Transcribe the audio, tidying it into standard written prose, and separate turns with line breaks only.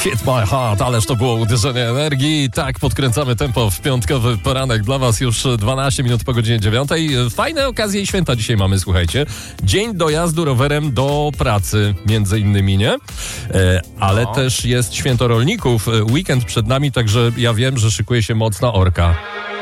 Hit my heart, ależ to było uderzenie energii. Tak, podkręcamy tempo w piątkowy poranek dla was już 12 minut po godzinie 9. Fajne okazje i święta dzisiaj mamy, słuchajcie. Dzień dojazdu rowerem do pracy, między innymi, nie? Ale też jest święto rolników. Weekend przed nami, także ja wiem, że szykuje się mocna orka.